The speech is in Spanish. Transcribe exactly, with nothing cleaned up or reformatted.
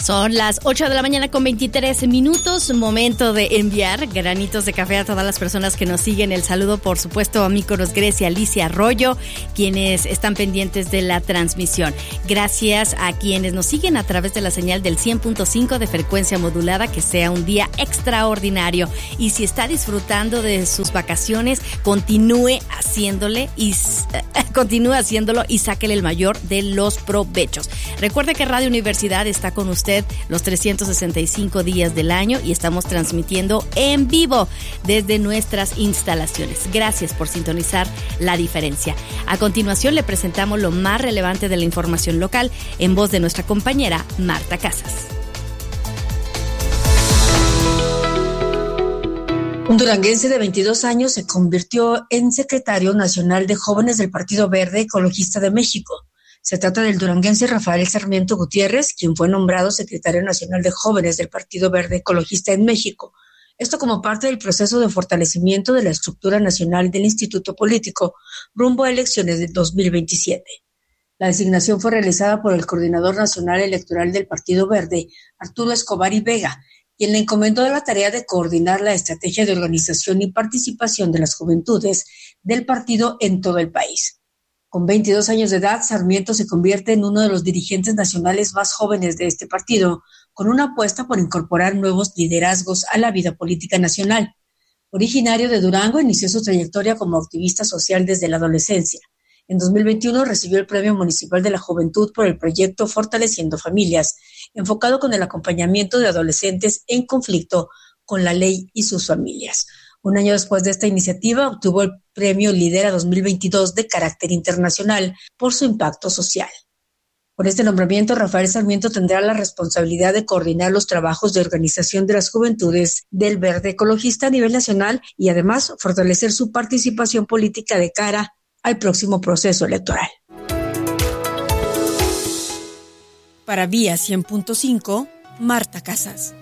Son las ocho de la mañana con veintitrés minutos, momento de enviar granitos de café a todas las personas que nos siguen. El saludo, por supuesto, a Míconos, Grecia, Alicia Arroyo, quienes están pendientes de la transmisión. Gracias a quienes nos siguen a través de la señal del cien punto cinco de frecuencia modulada, que sea un día extraordinario. Y si está disfrutando de sus vacaciones, continúe haciéndole y continúe haciéndolo y sáquele el mayor de los provechos. Recuerde que Radio Universidad está con usted los trescientos sesenta y cinco días del año y estamos transmitiendo en vivo desde nuestras instalaciones. Gracias por sintonizar La Diferencia. A continuación le presentamos lo más relevante de la información local en voz de nuestra compañera Marta Casas. Un duranguense de veintidós años se convirtió en secretario nacional de jóvenes del Partido Verde Ecologista de México. Se trata del duranguense Rafael Sarmiento Gutiérrez, quien fue nombrado secretario nacional de jóvenes del Partido Verde Ecologista en México. Esto como parte del proceso de fortalecimiento de la estructura nacional del Instituto Político rumbo a elecciones de dos mil veintisiete. La designación fue realizada por el coordinador nacional electoral del Partido Verde, Arturo Escobar y Vega, quien le encomendó la tarea de coordinar la estrategia de organización y participación de las juventudes del partido en todo el país. Con veintidós años de edad, Sarmiento se convierte en uno de los dirigentes nacionales más jóvenes de este partido, con una apuesta por incorporar nuevos liderazgos a la vida política nacional. Originario de Durango, inició su trayectoria como activista social desde la adolescencia. En dos mil veintiuno recibió el Premio Municipal de la Juventud por el proyecto Fortaleciendo Familias, enfocado con el acompañamiento de adolescentes en conflicto con la ley y sus familias. Un año después de esta iniciativa, obtuvo el Premio Lidera dos mil veintidós de carácter internacional por su impacto social. Con este nombramiento, Rafael Sarmiento tendrá la responsabilidad de coordinar los trabajos de organización de las juventudes del Verde Ecologista a nivel nacional y además fortalecer su participación política de cara al próximo proceso electoral. Para Vía cien punto cinco, Marta Casas.